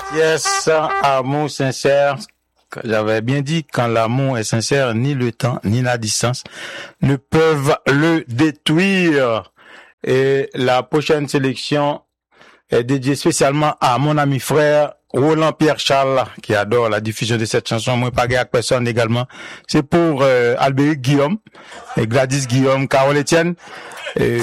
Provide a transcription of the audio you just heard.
Yes, amour sincère. J'avais bien dit, quand l'amour est sincère, ni le temps, ni la distance ne peuvent le détruire. Et la prochaine sélection est dédiée spécialement à mon ami frère Roland Pierre Charles, qui adore la diffusion de cette chanson. Moi, pas avec personne également. C'est pour Albéric Guillaume, et Gladys Guillaume, Carole Etienne.